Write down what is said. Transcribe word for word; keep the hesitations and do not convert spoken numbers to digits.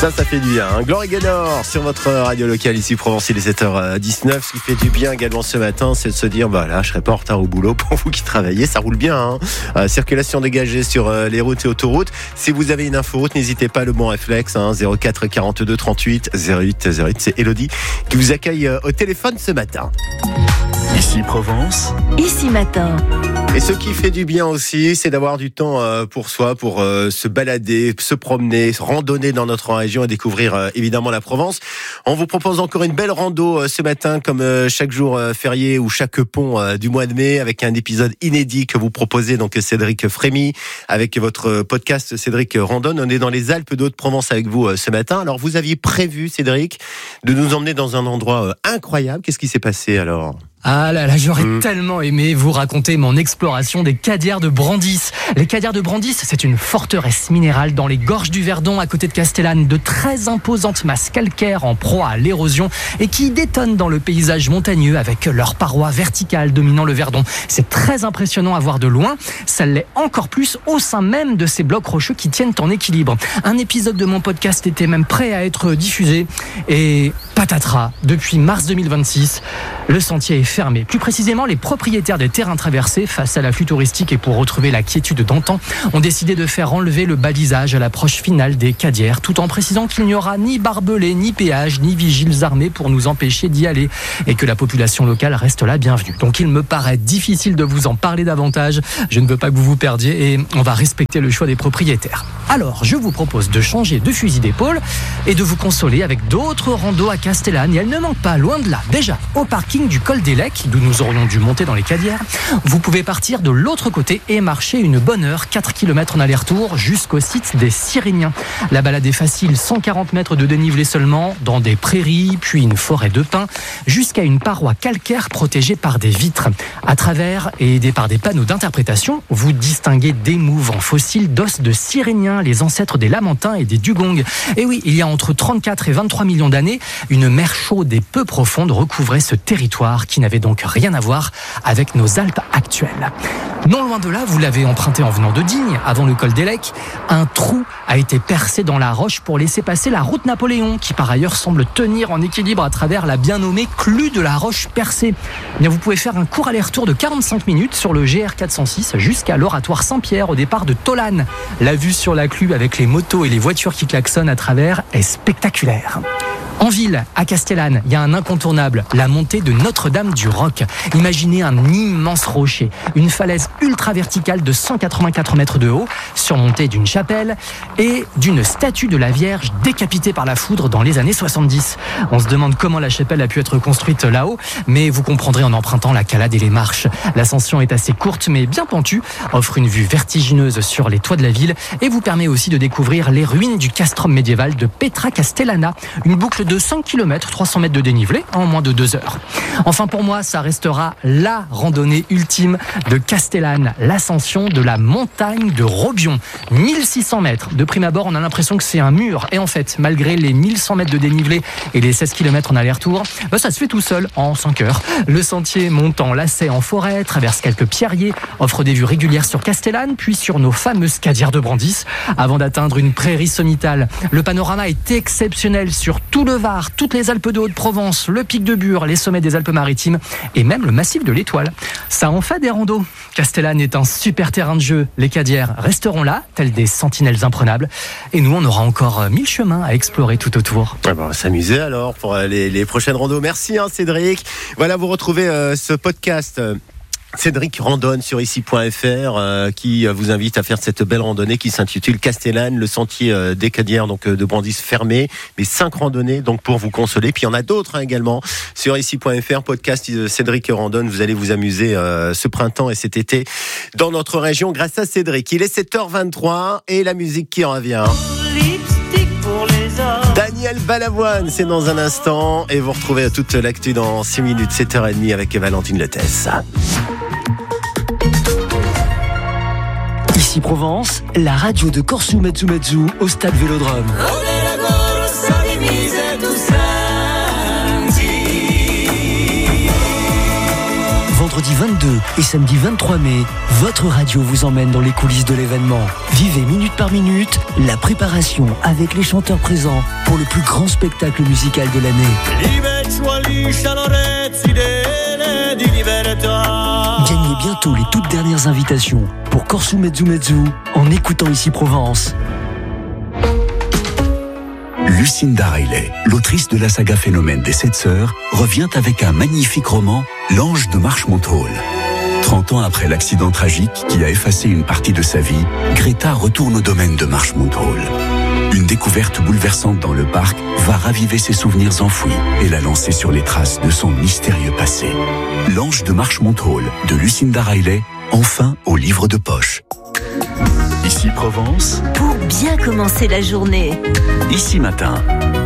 Ça, ça fait du bien. Hein. Glory Gaynor sur votre radio locale ici, Provence, il est sept heures dix-neuf. Ce qui fait du bien également ce matin, c'est de se dire, bah là, je serai pas en retard au boulot. Pour vous qui travaillez, ça roule bien. Hein. Euh, circulation dégagée sur euh, les routes et autoroutes. Si vous avez une inforoute, n'hésitez pas, le bon réflexe. Hein, zéro quatre quarante-deux trente-huit zéro huit zéro huit. C'est Elodie qui vous accueille euh, au téléphone ce matin. Ici Provence. Ici matin. Et ce qui fait du bien aussi, c'est d'avoir du temps pour soi, pour se balader, se promener, randonner dans notre région et découvrir évidemment la Provence. On vous propose encore une belle rando ce matin, comme chaque jour férié ou chaque pont du mois de mai, avec un épisode inédit que vous proposez, donc Cédric Frémy, avec votre podcast Cédric Randonne. On est dans les Alpes de Haute-Provence avec vous ce matin. Alors vous aviez prévu, Cédric, de nous emmener dans un endroit incroyable. Qu'est-ce qui s'est passé alors ? Ah là là, j'aurais mmh. tellement aimé vous raconter mon exploration des Cadières de Brandis. Les Cadières de Brandis, c'est une forteresse minérale dans les gorges du Verdon à côté de Castellane, de très imposantes masses calcaires en proie à l'érosion et qui détonnent dans le paysage montagneux avec leurs parois verticales dominant le Verdon. C'est très impressionnant à voir de loin, ça l'est encore plus au sein même de ces blocs rocheux qui tiennent en équilibre. Un épisode de mon podcast était même prêt à être diffusé et patatras, depuis mars deux mille vingt-six, le sentier est fermé. Plus précisément, les propriétaires des terrains traversés, face à l'afflux touristique et pour retrouver la quiétude d'antan, ont décidé de faire enlever le balisage à l'approche finale des Cadières, tout en précisant qu'il n'y aura ni barbelés, ni péages, ni vigiles armés pour nous empêcher d'y aller et que la population locale reste la bienvenue. Donc il me paraît difficile de vous en parler davantage. Je ne veux pas que vous vous perdiez et on va respecter le choix des propriétaires. Alors, je vous propose de changer de fusil d'épaule et de vous consoler avec d'autres randos à Castellane. Et elles ne manquent pas, loin de là. Déjà, au parking du col des Lecs, d'où nous aurions dû monter dans les Cadières, vous pouvez partir de l'autre côté et marcher une bonne heure, quatre kilomètres en aller-retour, jusqu'au site des Cyréniens. La balade est facile, cent quarante mètres de dénivelé seulement, dans des prairies, puis une forêt de pins, jusqu'à une paroi calcaire protégée par des vitres. À travers et aidé par des panneaux d'interprétation, vous distinguez d'émouvants fossiles d'os de Cyréniens, les ancêtres des Lamentins et des Dugongs. Et oui, il y a entre trente-quatre et vingt-trois millions d'années, une mer chaude et peu profonde recouvrait ce territoire qui n'avait donc rien à voir avec nos Alpes actuelles. Non loin de là, vous l'avez emprunté en venant de Digne, avant le col des Lecs, un trou a été percé dans la roche pour laisser passer la route Napoléon, qui par ailleurs semble tenir en équilibre à travers la bien nommée clue de la roche percée. Bien, vous pouvez faire un court aller-retour de quarante-cinq minutes sur le G R quatre cent six jusqu'à l'oratoire Saint-Pierre au départ de Tolane. La vue sur la clue avec les motos et les voitures qui klaxonnent à travers est spectaculaire. En ville, à Castellane, il y a un incontournable, la montée de Notre-Dame du Roc. Imaginez un immense rocher, une falaise ultra verticale de cent quatre-vingt-quatre mètres de haut, surmontée d'une chapelle et d'une statue de la Vierge décapitée par la foudre dans les années soixante-dix. On se demande comment la chapelle a pu être construite là-haut, mais vous comprendrez en empruntant la calade et les marches. L'ascension est assez courte mais bien pentue, offre une vue vertigineuse sur les toits de la ville et vous permet aussi de découvrir les ruines du castrum médiéval de Petra Castellana, une boucle de cinq kilomètres, trois cents mètres de dénivelé en moins de deux heures. Enfin pour moi, ça restera la randonnée ultime de Castellane, l'ascension de la montagne de Robion. mille six cents mètres. De prime abord, on a l'impression que c'est un mur. Et en fait, malgré les mille cent mètres de dénivelé et les seize kilomètres en aller-retour, bah ça se fait tout seul en cinq heures. Le sentier monte en lacet en forêt, traverse quelques pierriers, offre des vues régulières sur Castellane, puis sur nos fameuses Cadières de Brandis, avant d'atteindre une prairie sommitale. Le panorama est exceptionnel sur tout le Var, toutes les Alpes de Haute-Provence, le pic de Bure, les sommets des Alpes-Maritimes et même le massif de l'Étoile. Ça en fait des randos. Castellane est un super terrain de jeu. Les Cadières resteront là, tels des sentinelles imprenables. Et nous, on aura encore mille chemins à explorer tout autour. Ah bah, on va s'amuser alors pour les, les prochaines randos. Merci hein, Cédric. Voilà, vous retrouvez euh, ce podcast... Euh Cédric Randonne sur ici point f r euh, qui vous invite à faire cette belle randonnée qui s'intitule Castellane, le sentier euh, des Cadières donc euh, de Brandis fermé, mais cinq randonnées donc pour vous consoler. Puis il y en a d'autres hein, également sur ici point f r, podcast euh, Cédric Randonne. Vous allez vous amuser euh, ce printemps et cet été dans notre région grâce à Cédric. Il est sept heures vingt-trois et la musique qui revient. Daniel Balavoine, c'est dans un instant et vous retrouvez toute l'actu dans six minutes, sept heures trente avec Valentine Lettès. Ici Provence, la radio de Corsu Metsu Metsu au stade Vélodrome. vendredi vingt-deux et samedi vingt-trois mai, votre radio vous emmène dans les coulisses de l'événement. Vivez minute par minute la préparation avec les chanteurs présents pour le plus grand spectacle musical de l'année. Gagnez bientôt les toutes dernières invitations pour Corso Mezzu Mezzu en écoutant Ici Provence. Lucinda Riley, l'autrice de la saga Phénomène des Sept Sœurs, revient avec un magnifique roman, L'Ange de Marchmont Hall. trente ans après l'accident tragique qui a effacé une partie de sa vie, Greta retourne au domaine de Marchmont Hall. Une découverte bouleversante dans le parc va raviver ses souvenirs enfouis et la lancer sur les traces de son mystérieux passé. L'Ange de Marchmont Hall de Lucinda Riley, enfin au livre de poche. Ici Provence. Pour bien commencer la journée. Ici Matin.